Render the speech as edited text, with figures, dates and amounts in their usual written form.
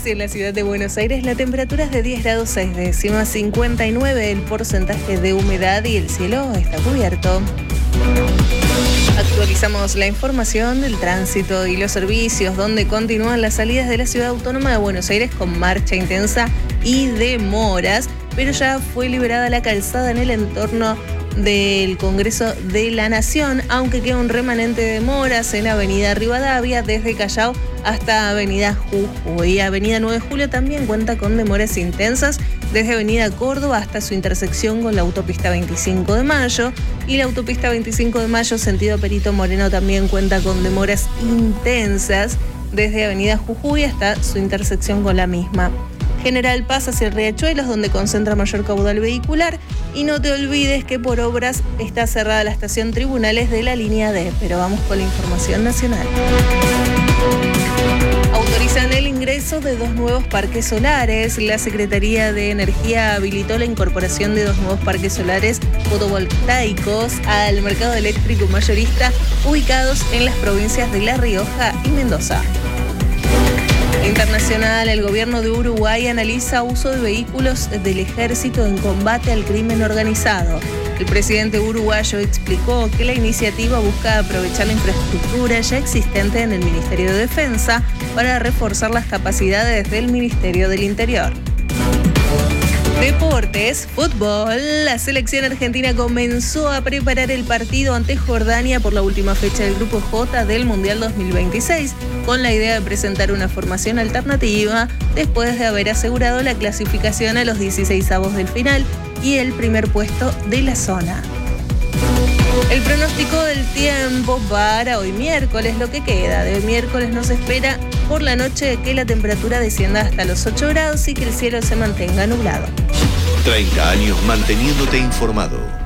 horas en la ciudad de Buenos Aires la temperatura es de 10 grados 6 décimas, 59 el porcentaje de humedad y el cielo está cubierto. Actualizamos la información del tránsito y los servicios, donde continúan las salidas de la Ciudad Autónoma de Buenos Aires con marcha intensa y demoras, pero ya fue liberada la calzada en el entorno del Congreso de la Nación, aunque queda un remanente de demoras en Avenida Rivadavia desde Callao hasta Avenida Jujuy. Avenida 9 de Julio también cuenta con demoras intensas desde Avenida Córdoba hasta su intersección con la autopista 25 de Mayo, y la autopista 25 de Mayo sentido Perito Moreno también cuenta con demoras intensas desde Avenida Jujuy hasta su intersección con la misma. General Paz hacia Riachuelos, donde concentra mayor caudal vehicular, y no te olvides que por obras está cerrada la estación Tribunales de la línea D. Pero vamos con la información nacional. Autorizan el ingreso de 2 nuevos parques solares. La Secretaría de Energía habilitó la incorporación de 2 nuevos parques solares fotovoltaicos al mercado eléctrico mayorista ubicados en las provincias de La Rioja y Mendoza. Internacional, el gobierno de Uruguay analiza uso de vehículos del ejército en combate al crimen organizado. El presidente uruguayo explicó que la iniciativa busca aprovechar la infraestructura ya existente en el Ministerio de Defensa para reforzar las capacidades del Ministerio del Interior. Deportes, fútbol. La selección argentina comenzó a preparar el partido ante Jordania por la última fecha del Grupo J del Mundial 2026, con la idea de presentar una formación alternativa después de haber asegurado la clasificación a los 16avos del final y el primer puesto de la zona. El pronóstico del tiempo para hoy miércoles, lo que queda de hoy miércoles, nos espera por la noche que la temperatura descienda hasta los 8 grados y que el cielo se mantenga nublado. 30 años manteniéndote informado.